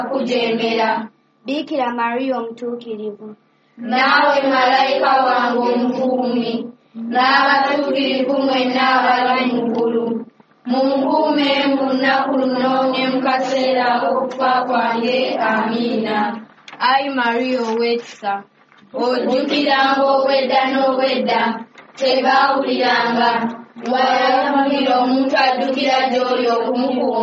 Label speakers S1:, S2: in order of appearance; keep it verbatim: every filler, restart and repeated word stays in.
S1: kujembera.
S2: Bikira Mariya omutuukirivu,
S1: naawe malayika wange omukuumi, n'abatuukirivu mwenna abali mu ggulu, munkuume mu lunaku luno ne mu kaseera ak'okufa kwange. Amiina.
S3: Ayi Mariya ow'ekisa,
S1: ojjukiranga obwedda n'obwedda, tebaawuliranga, wayamulira omuntu addukira gy'oli okumukuuma.